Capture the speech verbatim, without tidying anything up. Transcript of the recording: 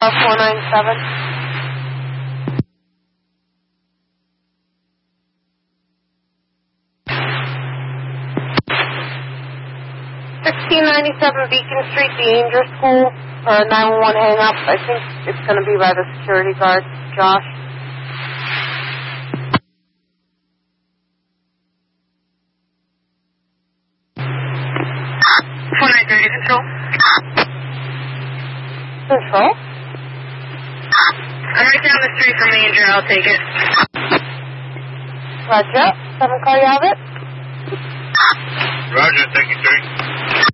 four nine seven. sixteen ninety-seven Beacon Street, the Angel School, uh, nine one one hang up. I think it's going to be by the security guard, Josh. four nine thirty, control. Control? I'm right down the street from Manger, I'll take it. Roger. Seven car, you have it? Roger, thank you, sir.